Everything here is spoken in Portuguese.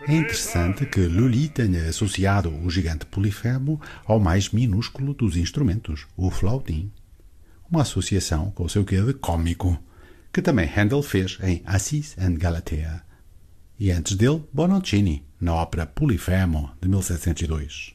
É interessante que Lully tenha associado o gigante Polifemo ao mais minúsculo dos instrumentos, o flautim. Uma associação com o seu quê de cômico, que também Handel fez em Assis and Galatea. E antes dele, Bononcini, na ópera Polifemo, de 1702.